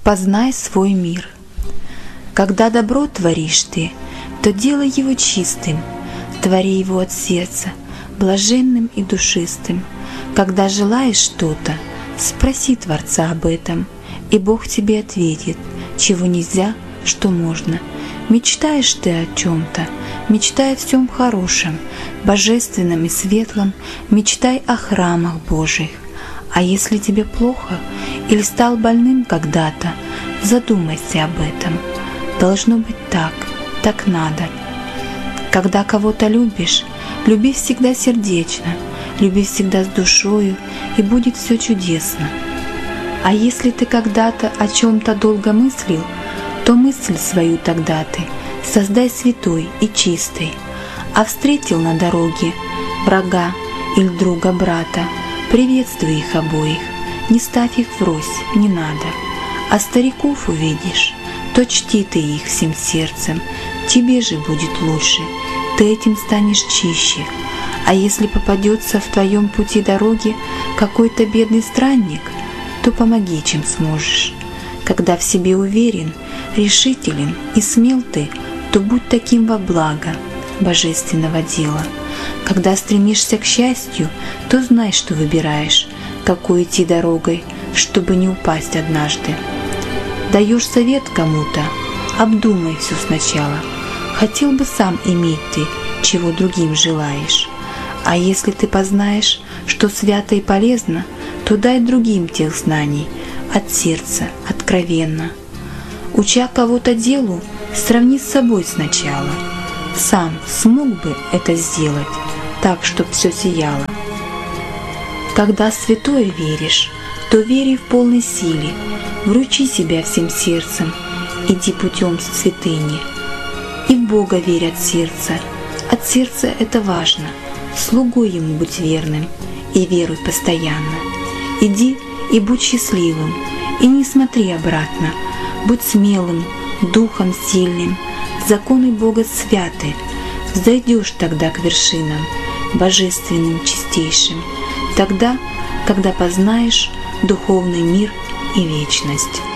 Познай свой мир. Когда добро творишь ты, то делай его чистым, твори его от сердца, блаженным и душистым. Когда желаешь что-то, спроси Творца об этом, и Бог тебе ответит, чего нельзя, что можно. Мечтаешь ты о чем-то, мечтай о всем хорошем, божественном и светлом, мечтай о храмах Божьих. А если тебе плохо или стал больным когда-то, задумайся об этом. Должно быть так, так надо. Когда кого-то любишь, люби всегда сердечно, люби всегда с душою, и будет все чудесно. А если ты когда-то о чем-то долго мыслил, то мысль свою тогда ты создай святой и чистой. А встретил на дороге врага или друга брата, приветствуй их обоих, не ставь их врозь, не надо. А стариков увидишь, то чти ты их всем сердцем, тебе же будет лучше, ты этим станешь чище. А если попадется в твоем пути дороги какой-то бедный странник, то помоги, чем сможешь. Когда в себе уверен, решителен и смел ты, то будь таким во благо божественного дела. Когда стремишься к счастью, то знай, что выбираешь, какой идти дорогой, чтобы не упасть однажды. Даешь совет кому-то, обдумай все сначала. Хотел бы сам иметь ты, чего другим желаешь. А если ты познаешь, что свято и полезно, то дай другим тех знаний, от сердца, откровенно. Уча кого-то делу, сравни с собой сначала. Сам смог бы это сделать так, чтоб все сияло. Когда в святое веришь, то вери в полной силе, вручи себя всем сердцем, иди путем святыни. И в Бога верь от сердца это важно, слугой Ему будь верным и веруй постоянно. Иди и будь счастливым, и не смотри обратно, будь смелым, духом сильным, законы Бога святы, взойдешь тогда к вершинам, божественным, чистейшим, тогда, когда познаешь духовный мир и вечность.